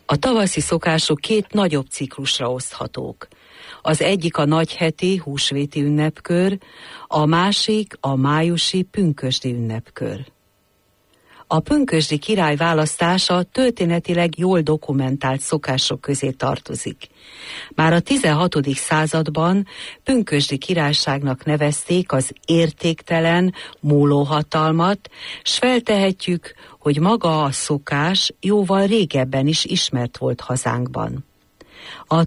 A tavaszi szokások két nagyobb ciklusra oszthatók. Az egyik a nagyheti húsvéti ünnepkör, a másik a májusi pünkösdi ünnepkör. A pünkösdi király választása történetileg jól dokumentált szokások közé tartozik. Már a 16. században pünkösdi királyságnak nevezték az értéktelen múlóhatalmat, s feltehetjük, hogy maga a szokás jóval régebben is ismert volt hazánkban. A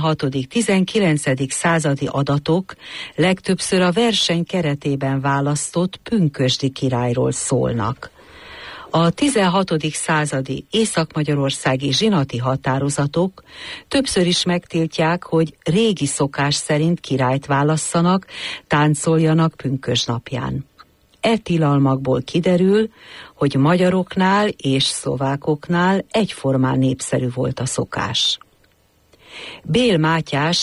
16.-19. századi adatok legtöbbször a verseny keretében választott pünkösdi királyról szólnak. A 16. századi észak-magyarországi zsinati határozatok többször is megtiltják, hogy régi szokás szerint királyt válasszanak, táncoljanak pünkösdnapján. E tilalmakból kiderül, hogy magyaroknál és szlovákoknál egyformán népszerű volt a szokás. Bél Mátyás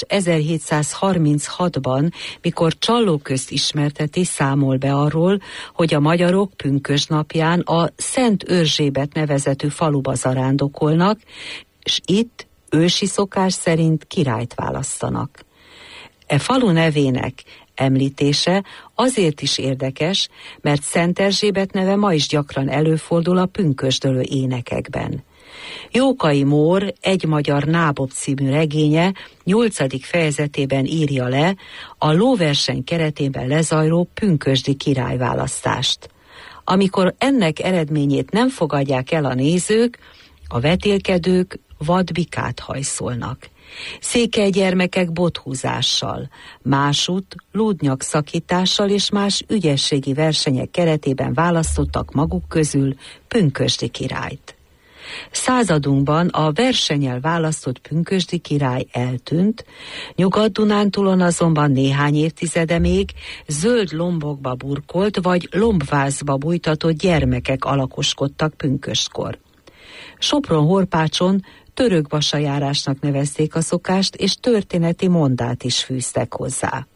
1736-ban, mikor Csallóközt ismerteti, számol be arról, hogy a magyarok pünkösdnapján a Szent Örzsébet nevezetű faluba zarándokolnak, és itt ősi szokás szerint királyt választanak. E falu nevének említése azért is érdekes, mert Szent Erzsébet neve ma is gyakran előfordul a pünkösdölő énekekben. Jókai Mór Egy magyar nábob című regénye 8. fejezetében írja le a lóverseny keretében lezajló pünkösdi királyválasztást. Amikor ennek eredményét nem fogadják el a nézők, a vetélkedők vadbikát hajszolnak. Székelygyermekek bothúzással, másút lúdnyakszakítással és más ügyességi versenyek keretében választottak maguk közül pünkösdi királyt. Századunkban a versennyel választott pünkösdi király eltűnt, Nyugat-Dunántúlon azonban néhány évtizede még zöld lombokba burkolt vagy lombvázba bújtatott gyermekek alakoskodtak pünkösdkor. Sopron-Horpácson törökvasajárásnak nevezték a szokást, és történeti mondát is fűztek hozzá.